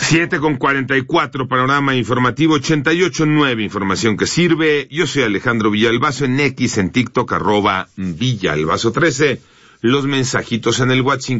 7:44, panorama informativo 88.9, información que sirve. Yo soy Alejandro Villalbazo, en X, en TikTok, @Villalbazo13. Los mensajitos en el WhatsApp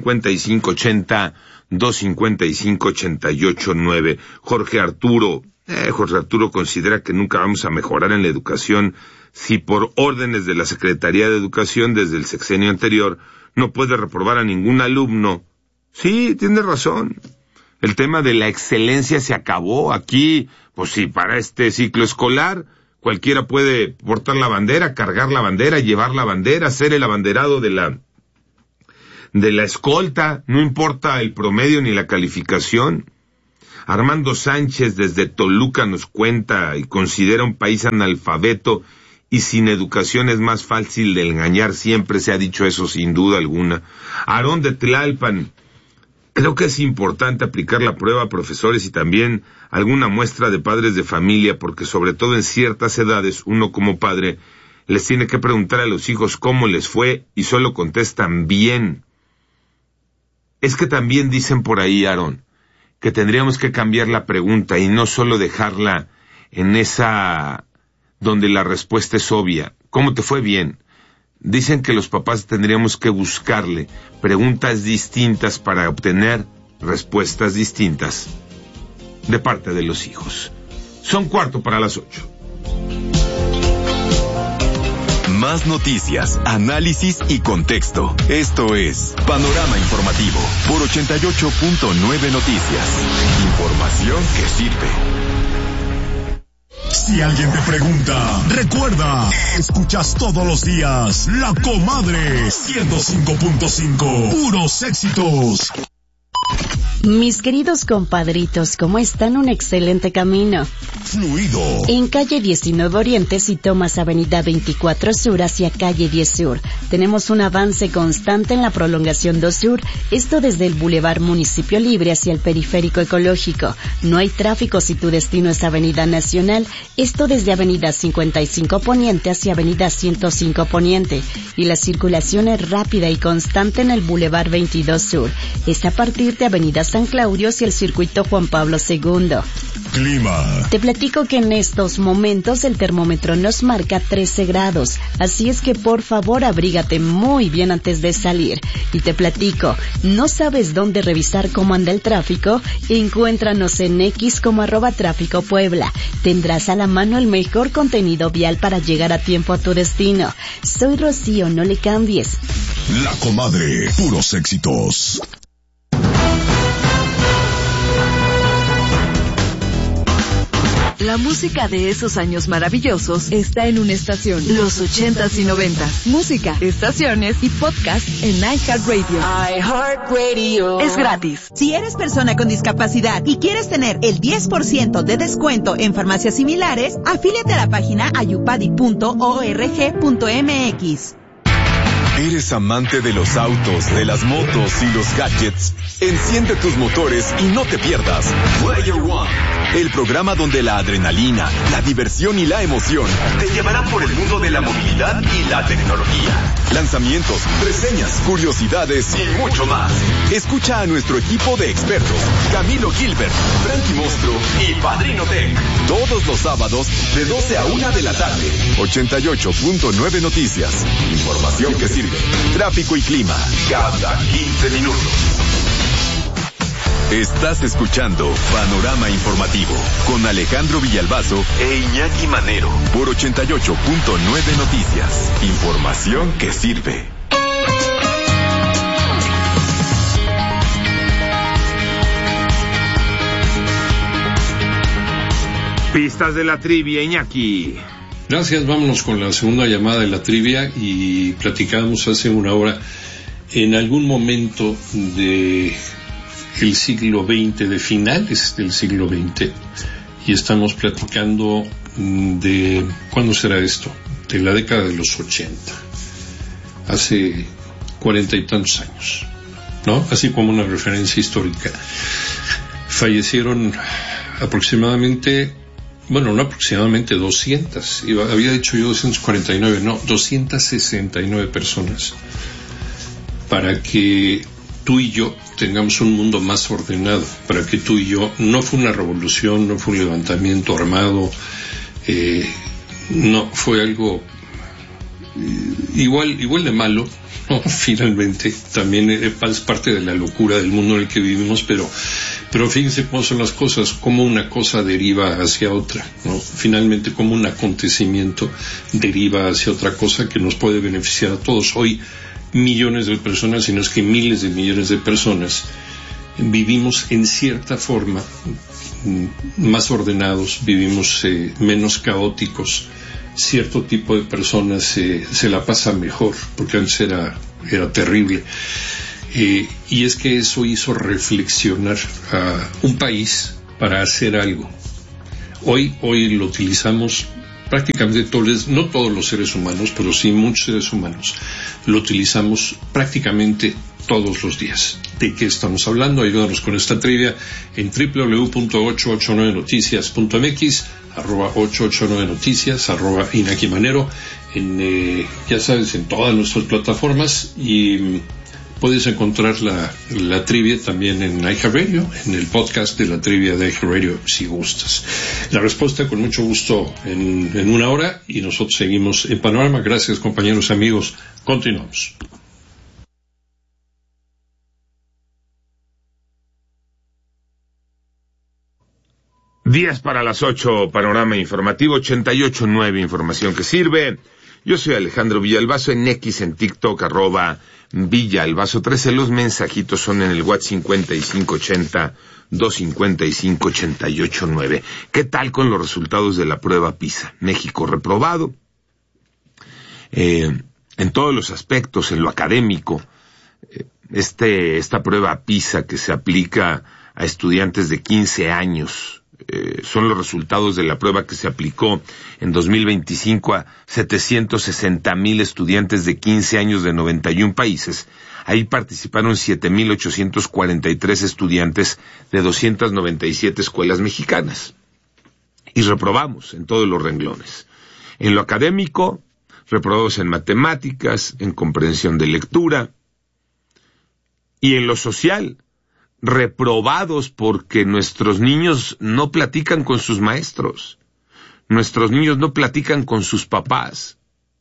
5580-255-88.9. Jorge Arturo considera que nunca vamos a mejorar en la educación si por órdenes de la Secretaría de Educación desde el sexenio anterior no puede reprobar a ningún alumno. Sí, tiene razón. El tema de la excelencia se acabó. Aquí, pues sí, para este ciclo escolar, cualquiera puede portar la bandera, cargar la bandera, llevar la bandera, ser el abanderado de la escolta, no importa el promedio ni la calificación. Armando Sánchez desde Toluca nos cuenta y considera un país analfabeto y sin educación es más fácil de engañar. Siempre se ha dicho eso, sin duda alguna. Aarón de Tlalpan: creo que es importante aplicar la prueba a profesores y también alguna muestra de padres de familia, porque sobre todo en ciertas edades uno como padre les tiene que preguntar a los hijos cómo les fue y solo contestan bien. Es que también dicen por ahí, Aarón, que tendríamos que cambiar la pregunta y no solo dejarla en esa donde la respuesta es obvia. ¿Cómo te fue? Bien. Dicen que los papás tendríamos que buscarle preguntas distintas para obtener respuestas distintas de parte de los hijos. Son 7:45. Más noticias, análisis y contexto. Esto es Panorama Informativo por 88.9 Noticias. Información que sirve. Si alguien te pregunta, recuerda, escuchas todos los días La Comadre 105.5, puros éxitos. Mis queridos compadritos, ¿cómo están? Un excelente camino. Fluido. En calle 19 Oriente, si tomas avenida 24 Sur hacia calle 10 Sur, tenemos un avance constante en la prolongación 2 Sur, esto desde el Boulevard Municipio Libre hacia el Periférico Ecológico. No hay tráfico si tu destino es Avenida Nacional, esto desde avenida 55 Poniente hacia avenida 105 Poniente. Y la circulación es rápida y constante en el Boulevard 22 Sur, es a partir de avenida San Claudio y el circuito Juan Pablo II. Clima. Te platico que en estos momentos el termómetro nos marca 13 grados, así es que por favor abrígate muy bien antes de salir. Y te platico, ¿no sabes dónde revisar cómo anda el tráfico? Encuéntranos en X como @Tráfico Puebla. Tendrás a la mano el mejor contenido vial para llegar a tiempo a tu destino. Soy Rocío, no le cambies. La Comadre, puros éxitos. La música de esos años maravillosos está en una estación. Los 80s y 90s. Música, estaciones y podcast en iHeartRadio. Es gratis. Si eres persona con discapacidad y quieres tener el 10% de descuento en farmacias similares, afíliate a la página ayupadi.org.mx. ¿Eres amante de los autos, de las motos y los gadgets? Enciende tus motores y no te pierdas Player One, el programa donde la adrenalina, la diversión y la emoción te llevarán por el mundo de la movilidad y la tecnología. Lanzamientos, reseñas, curiosidades y mucho más. Escucha a nuestro equipo de expertos, Camilo Gilbert, Frankie Monstruo y Padrino Tech, todos los sábados de 12 a 1 de la tarde. 88.9 Noticias. Información que sirve. Tráfico y clima cada 15 minutos. Estás escuchando Panorama Informativo con Alejandro Villalbazo e Iñaki Manero por 88.9 Noticias. Información que sirve. Pistas de la trivia, Iñaki. Gracias, vámonos con la segunda llamada de la trivia y platicábamos hace una hora en algún momento de el siglo XX, de finales del siglo XX, y estamos platicando de ¿cuándo será esto? De la década de los 80, hace 40 y tantos años, ¿no? Así como una referencia histórica. Fallecieron aproximadamente, bueno, no aproximadamente 200, había dicho yo 249, no, 269 personas, para que tú y yo tengamos un mundo más ordenado, para que tú y yo, no fue una revolución, no fue un levantamiento armado, no, fue algo igual de malo, ¿no? Finalmente, también es parte de la locura del mundo en el que vivimos, pero fíjense cómo son las cosas, cómo una cosa deriva hacia otra, ¿no? Finalmente, cómo un acontecimiento deriva hacia otra cosa que nos puede beneficiar a todos. Hoy, millones de personas, sino es que miles de millones de personas, vivimos en cierta forma más ordenados, vivimos menos caóticos. Cierto tipo de personas se la pasa mejor, porque antes era terrible. Y es que eso hizo reflexionar a un país para hacer algo. Hoy lo utilizamos prácticamente todos, no todos los seres humanos, pero sí muchos seres humanos, lo utilizamos prácticamente todos los días. ¿De qué estamos hablando? Ayúdanos con esta trivia en www.889noticias.mx, @889noticias, @Inaki Manero, ya sabes, en todas nuestras plataformas, y puedes encontrar la trivia también en iHeartRadio, en el podcast de la trivia de iHeartRadio, si gustas. La respuesta con mucho gusto en una hora, y nosotros seguimos en Panorama. Gracias, compañeros, amigos. Continuamos. Días para las 8, Panorama Informativo 88.9, información que sirve. Yo soy Alejandro Villalbazo, en X, en TikTok, @Villalbazo 13. Los mensajitos son en el WhatsApp 5580-255-88.9. ¿Qué tal con los resultados de la prueba PISA? México reprobado en todos los aspectos, en lo académico. Esta prueba PISA que se aplica a estudiantes de 15 años, son los resultados de la prueba que se aplicó en 2025 a 760,000 estudiantes de 15 años de 91 países. Ahí participaron 7,843 estudiantes de 297 escuelas mexicanas. Y reprobamos en todos los renglones. En lo académico, reprobamos en matemáticas, en comprensión de lectura. Y en lo social, reprobados porque nuestros niños no platican con sus maestros, nuestros niños no platican con sus papás,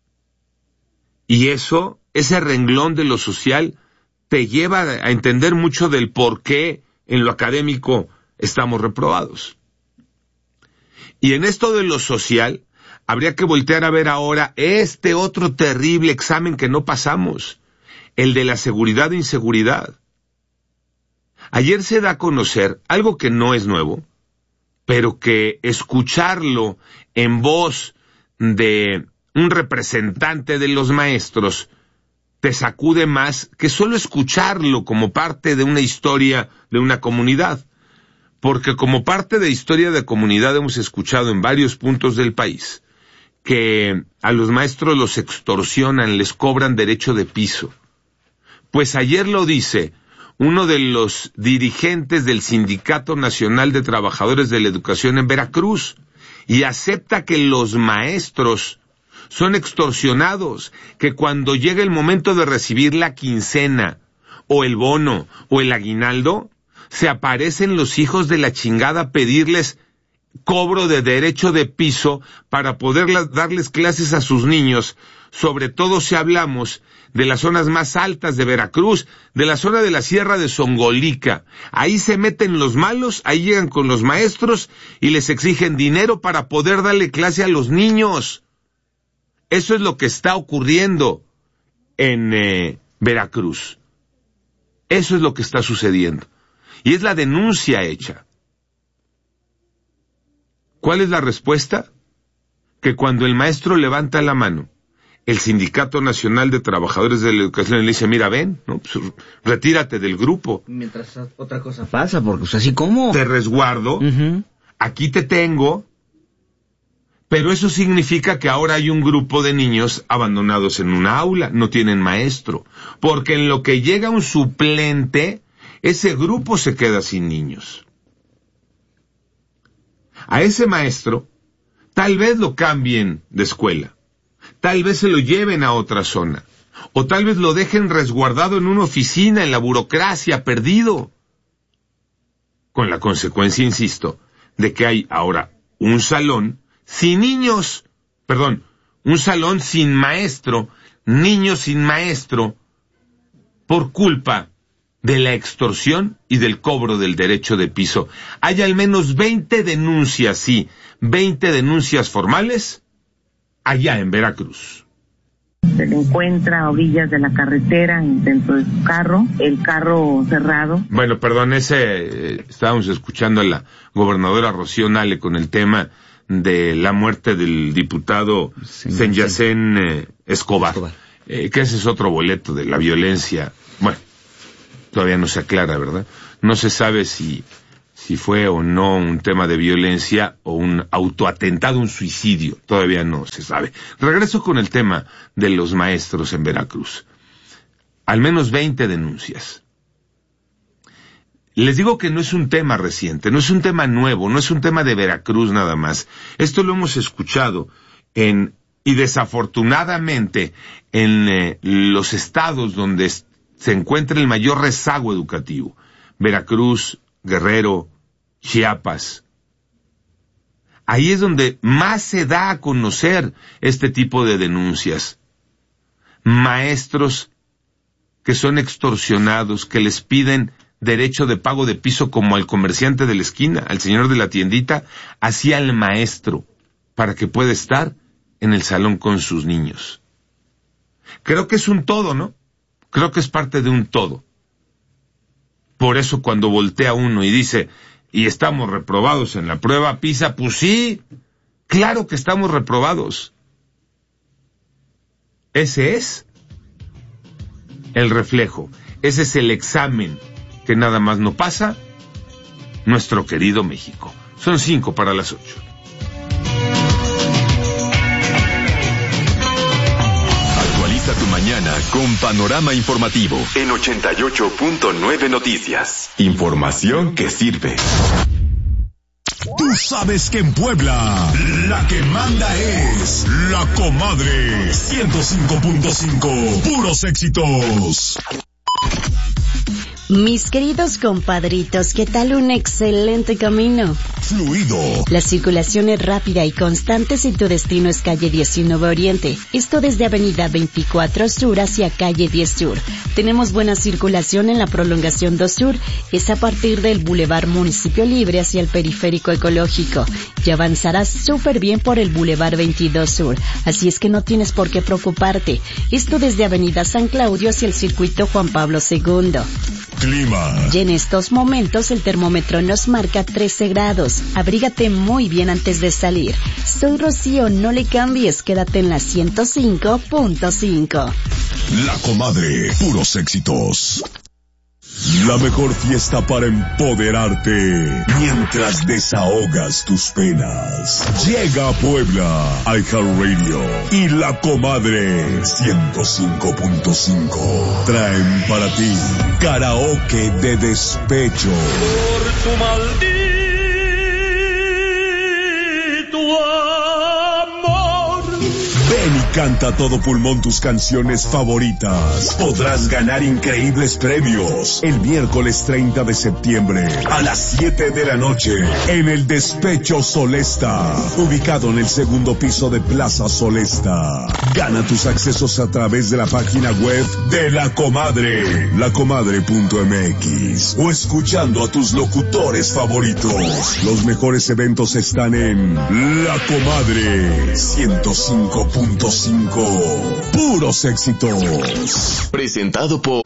y ese renglón de lo social te lleva a entender mucho del por qué en lo académico estamos reprobados. Y en esto de lo social habría que voltear a ver ahora este otro terrible examen que no pasamos, el de la seguridad e inseguridad. Ayer se da a conocer algo que no es nuevo, pero que escucharlo en voz de un representante de los maestros te sacude más que solo escucharlo como parte de una historia de una comunidad. Porque como parte de historia de comunidad hemos escuchado en varios puntos del país que a los maestros los extorsionan, les cobran derecho de piso. Pues ayer lo dice uno de los dirigentes del Sindicato Nacional de Trabajadores de la Educación en Veracruz, y acepta que los maestros son extorsionados, que cuando llega el momento de recibir la quincena, o el bono, o el aguinaldo, se aparecen los hijos de la chingada a pedirles cobro de derecho de piso para poder darles clases a sus niños, sobre todo si hablamos de las zonas más altas de Veracruz, de la zona de la Sierra de Songolica. Ahí se meten los malos, ahí llegan con los maestros y les exigen dinero para poder darle clase a los niños. Eso es lo que está ocurriendo en Veracruz. Eso es lo que está sucediendo. Y es la denuncia hecha. ¿Cuál es la respuesta? Que cuando el maestro levanta la mano, el Sindicato Nacional de Trabajadores de la Educación le dice, mira, ven, ¿no? Pues, retírate del grupo. Mientras otra cosa pasa, porque pues así como... Te resguardo, aquí te tengo, pero eso significa que ahora hay un grupo de niños abandonados en una aula, no tienen maestro, porque en lo que llega un suplente, ese grupo se queda sin niños. A ese maestro, tal vez lo cambien de escuela, tal vez se lo lleven a otra zona, O tal vez lo dejen resguardado en una oficina, en la burocracia, perdido. Con la consecuencia, insisto, de que hay ahora un salón sin niños, un salón sin maestro, niños sin maestro, por culpa de la extorsión y del cobro del derecho de piso. Hay al menos 20 denuncias, sí, 20 denuncias formales allá en Veracruz. Se le encuentra a orillas de la carretera, dentro de su carro, el carro cerrado. Bueno, perdón, estábamos escuchando a la gobernadora Rocío Nale con el tema de la muerte del diputado Senyacén Escobar. Que ese es otro boleto de la violencia. Bueno, todavía no se aclara, ¿verdad? No se sabe si fue o no un tema de violencia o un autoatentado, un suicidio. Todavía no se sabe. Regreso con el tema de los maestros en Veracruz. Al menos 20 denuncias. Les digo que no es un tema reciente, no es un tema nuevo, no es un tema de Veracruz nada más. Esto lo hemos escuchado y desafortunadamente en los estados donde se encuentra el mayor rezago educativo. Veracruz, Guerrero, Chiapas. Ahí es donde más se da a conocer este tipo de denuncias. Maestros que son extorsionados, que les piden derecho de pago de piso como al comerciante de la esquina, al señor de la tiendita, así al maestro, para que pueda estar en el salón con sus niños. Creo que es un todo, ¿no? Creo que es parte de un todo. Por eso cuando voltea uno y dice, y estamos reprobados en la prueba PISA, pues sí, claro que estamos reprobados. Ese es el reflejo, ese es el examen que nada más no pasa nuestro querido México. Son 7:05. Actualiza tu mañana con Panorama Informativo en 88.9 Noticias. Información que sirve. Tú sabes que en Puebla la que manda es La Comadre 105.5. Puros éxitos. Mis queridos compadritos, ¿qué tal un excelente camino? Fluido. La circulación es rápida y constante si tu destino es calle 19 Oriente. Esto desde avenida 24 Sur hacia calle 10 Sur. Tenemos buena circulación en la prolongación 2 Sur. Es a partir del Boulevard Municipio Libre hacia el Periférico Ecológico. Y avanzarás súper bien por el Boulevard 22 Sur. Así es que no tienes por qué preocuparte. Esto desde avenida San Claudio hacia el circuito Juan Pablo II. Clima. Y en estos momentos el termómetro nos marca 13 grados. Abrígate muy bien antes de salir. Soy Rocío, no le cambies, quédate en la 105.5. La Comadre, puros éxitos. La mejor fiesta para empoderarte mientras desahogas tus penas. Llega a Puebla, iHeartRadio y La Comadre 105.5. Traen para ti karaoke de despecho. Por tu maldito amor. Ven y canta a todo pulmón tus canciones favoritas. Podrás ganar increíbles premios el miércoles 30 de septiembre a las 7 de la noche en el Despecho Solesta, ubicado en el segundo piso de Plaza Solesta. Gana tus accesos a través de la página web de La Comadre, lacomadre.mx, o escuchando a tus locutores favoritos. Los mejores eventos están en La Comadre 105.5. Puros éxitos. Presentado por